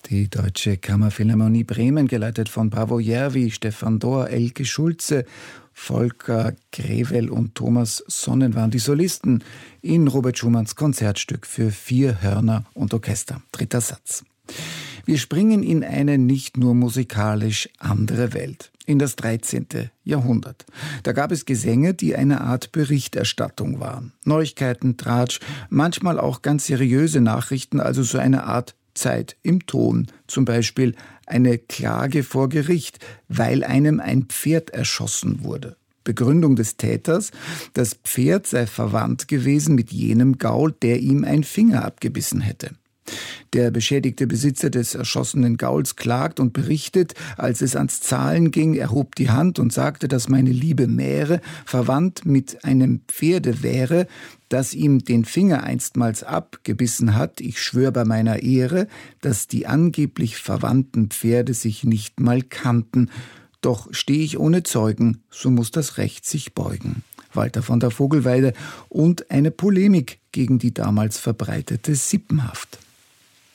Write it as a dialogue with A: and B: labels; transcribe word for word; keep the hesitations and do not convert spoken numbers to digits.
A: Die Deutsche Kammerphilharmonie Bremen, geleitet von Paavo Järvi, Stefan Dohr, Elke Schulze, Volker Grewel und Thomas Sonnen waren die Solisten in Robert Schumanns Konzertstück für vier Hörner und Orchester. Dritter Satz. Wir springen in eine nicht nur musikalisch andere Welt, in das dreizehnte Jahrhundert. Da gab es Gesänge, die eine Art Berichterstattung waren. Neuigkeiten, Tratsch, manchmal auch ganz seriöse Nachrichten, also so eine Art Zeit im Ton. Zum Beispiel eine Klage vor Gericht, weil einem ein Pferd erschossen wurde. Begründung des Täters: Das Pferd sei verwandt gewesen mit jenem Gaul, der ihm einen Finger abgebissen hätte. Der beschädigte Besitzer des erschossenen Gauls klagt und berichtet, als es ans Zahlen ging, erhob die Hand und sagte, dass meine liebe Mähre verwandt mit einem Pferde wäre, das ihm den Finger einstmals abgebissen hat. Ich schwör bei meiner Ehre, dass die angeblich verwandten Pferde sich nicht mal kannten. Doch stehe ich ohne Zeugen, so muss das Recht sich beugen. Walter von der Vogelweide und eine Polemik gegen die damals verbreitete Sippenhaft.